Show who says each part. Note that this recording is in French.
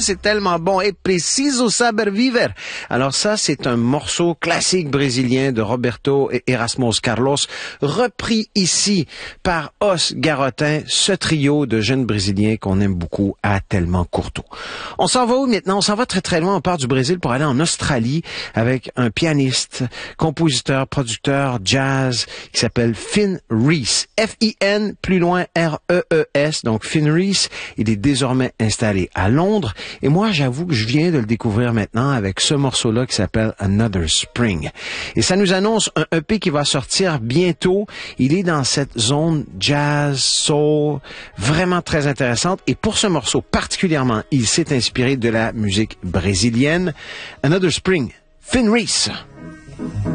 Speaker 1: c'est tellement bon. Et preciso saber viver. Alors ça, c'est un morceau classique brésilien de Roberto et Erasmus Carlos, repris ici par Os Garotin, ce trio de jeunes Brésiliens qu'on aime beaucoup à Tellement Courteau. On s'en va où maintenant? On s'en va très très loin. On part du Brésil pour aller en Australie avec un pianiste, compositeur, producteur, jazz qui s'appelle Finn Reese. F-I-N, plus loin R-E-E-S. Donc Finn Reese, il est désormais installé à Londres. Et moi, j'avoue que je viens de le découvrir maintenant avec ce morceau-là qui s'appelle Another Spring. Et ça nous annonce un EP qui va sortir bientôt. Il est dans cette zone jazz, soul, vraiment très intéressante. Et pour ce morceau particulièrement, il s'est inspiré de la musique brésilienne. Another Spring, Finn Reese.